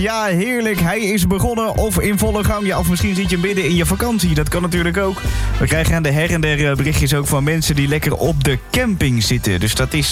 Ja, heerlijk. Hij is begonnen of in volle gang. Ja, of misschien zit je midden in je vakantie. Dat kan natuurlijk ook. We krijgen aan de her en der berichtjes ook van mensen die lekker op de camping zitten. Dus dat is